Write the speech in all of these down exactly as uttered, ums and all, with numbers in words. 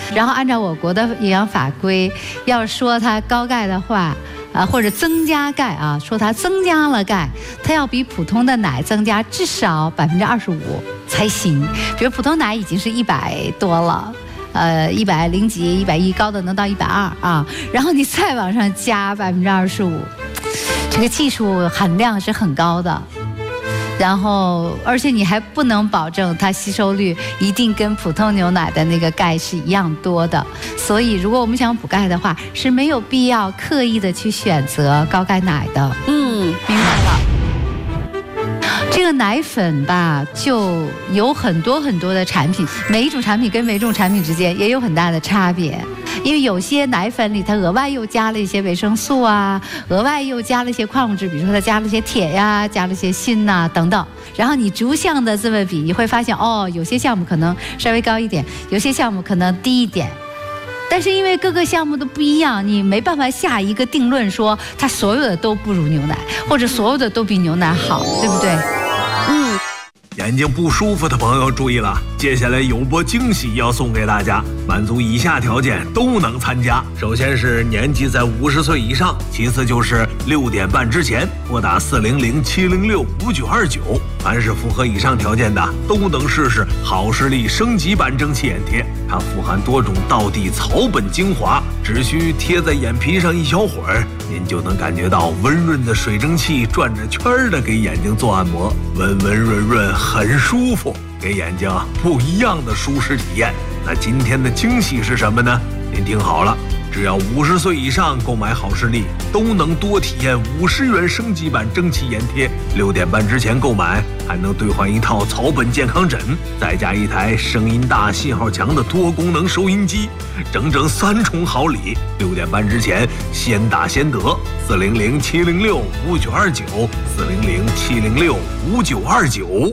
然后按照我国的营养法规，要说它高钙的话，啊或者增加钙啊，说它增加了钙，它要比普通的奶增加至少百分之二十五才行。比如普通奶已经是一百多了。呃，一百零几、一百一，高的能到一百二啊，然后你再往上加百分之二十五，这个技术含量是很高的。然后，而且你还不能保证它吸收率一定跟普通牛奶的那个钙是一样多的。所以，如果我们想补钙的话，是没有必要刻意的去选择高钙奶的。 嗯， 明白了。这个奶粉吧，就有很多很多的产品，每一种产品跟每一种产品之间也有很大的差别。因为有些奶粉里它额外又加了一些维生素啊，额外又加了一些矿物质，比如说它加了一些铁呀，加了一些锌呐等等。然后你逐项的这么比，你会发现哦，有些项目可能稍微高一点，有些项目可能低一点。但是因为各个项目都不一样，你没办法下一个定论说它所有的都不如牛奶，或者所有的都比牛奶好，对不对？ 嗯。 眼睛不舒服的朋友注意了，接下来有波惊喜要送给大家，满足以下条件都能参加。首先是年纪在五十岁以上，其次就是六点半之前拨打四零零七零六五九二九。凡是符合以上条件的，都能试试好视力升级版蒸汽眼贴。它富含多种道地草本精华，只需贴在眼皮上一小会儿，您就能感觉到温润的水蒸气转着圈儿的给眼睛做按摩，温温润润，很舒服，给眼睛不一样的舒适体验。那今天的惊喜是什么呢？您听好了，只要五十岁以上购买好视力，都能多体验五十元升级版蒸汽眼贴。六点半之前购买，还能兑换一套草本健康枕，再加一台声音大、信号强的多功能收音机，整整三重好礼。六点半之前先打先得，四零零七零六五九二九，四零零七零六五九二九。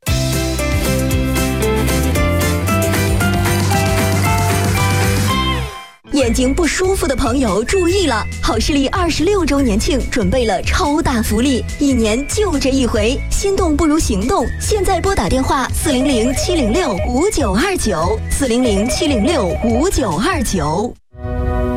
眼睛不舒服的朋友注意了，好视力二十六周年庆准备了超大福利，一年就这一回，心动不如行动，现在拨打电话四零零七零六五九二九，四零零七零六五九二九。